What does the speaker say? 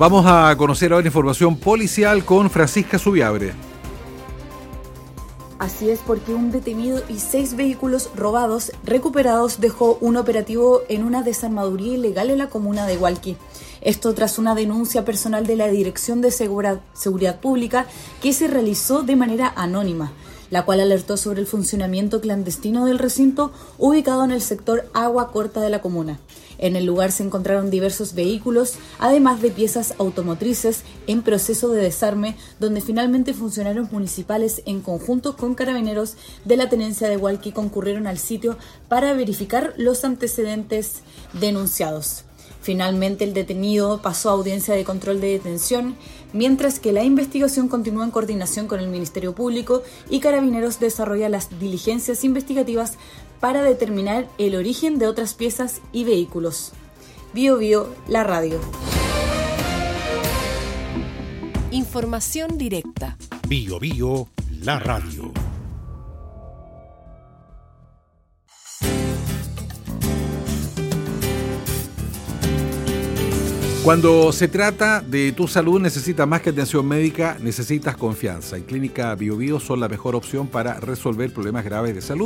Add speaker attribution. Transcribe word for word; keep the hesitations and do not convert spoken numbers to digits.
Speaker 1: Vamos a conocer ahora información policial con Francisca Subiabre.
Speaker 2: Así es, porque un detenido y seis vehículos robados recuperados dejó un operativo en una desarmaduría ilegal en la comuna de Hualqui. Esto tras una denuncia personal de la Dirección de Segura- Seguridad Pública que se realizó de manera anónima, la cual alertó sobre el funcionamiento clandestino del recinto ubicado en el sector Agua Corta de la comuna. En el lugar se encontraron diversos vehículos, además de piezas automotrices en proceso de desarme, donde finalmente funcionarios municipales en conjunto con carabineros de la tenencia de Hualqui concurrieron al sitio para verificar los antecedentes denunciados. Finalmente el detenido pasó a audiencia de control de detención, mientras que la investigación continúa en coordinación con el Ministerio Público y Carabineros desarrolla las diligencias investigativas para determinar el origen de otras piezas y vehículos. Bio Bio, la radio.
Speaker 3: Información directa.
Speaker 4: Bio Bio, la radio.
Speaker 1: Cuando se trata de tu salud, necesitas más que atención médica, necesitas confianza. En Clínica Bio Bio son la mejor opción para resolver problemas graves de salud.